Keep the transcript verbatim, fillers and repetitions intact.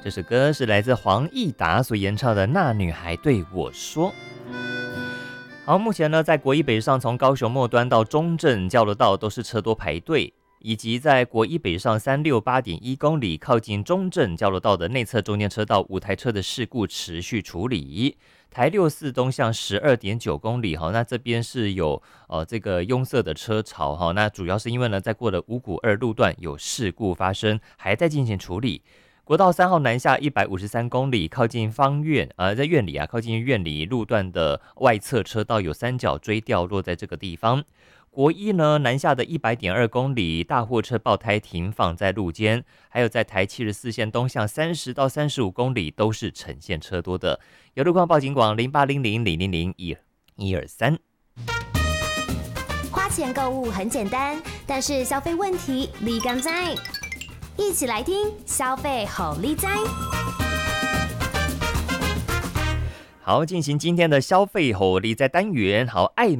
这首歌是来自黄义达所演唱的《那女孩对我说》。好，目前呢，在国一北上从高雄末端到中正交流道都是车多排队，以及在国一北上三六八点一公里靠近中正交流道的内侧中间车道，五台车的事故持续处理。台六四东向十二点九公里，那这边是有呃这个拥塞的车潮，那主要是因为呢，在过了五股二路段有事故发生，还在进行处理。国道三号南下一百五十三公里，靠近芳苑，呃，在苑里啊，靠近苑里路段的外侧车道有三角锥掉落在这个地方。国一呢南下的一百点二公里，大货车爆胎停放在路肩，还有在台七十四线东向三十到三十五公里都是呈现车多的。有路况报警广零八零零零零零一一二三。 花钱购物很简单，但是消费问题立竿在。一起来听消费好利哉。 好，进行今天的消费好利哉单元。好，爱